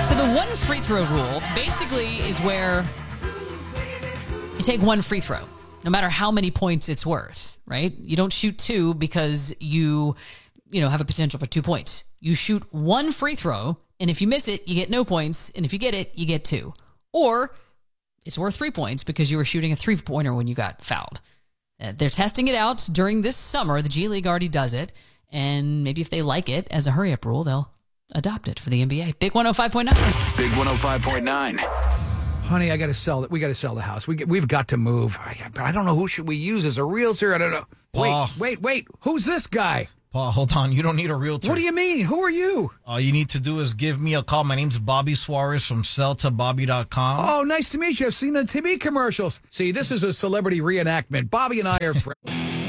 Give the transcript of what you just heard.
So the one free throw rule basically is where you take one free throw, no matter how many points it's worth, right? You don't shoot two because you have a potential for 2 points. You shoot one free throw, and if you miss it, you get no points, and if you get it, you get 2. Or it's worth 3 points because you were shooting a three-pointer when you got fouled. They're testing it out during this summer. The G League already does it, and maybe if they like it as a hurry-up rule, they'll adopt it for the NBA. Big 105.9. Big 105.9. Honey, I got to sell it. We got to sell the house. We've got to move. I don't know who should we use as a realtor. I don't know. Paul. Wait. Who's this guy? Paul, hold on. You don't need a realtor. What do you mean? Who are you? All you need to do is give me a call. My name's Bobby Suarez from selltobobby.com. Oh, nice to meet you. I've seen the TV commercials. See, this is a celebrity reenactment. Bobby and I are friends.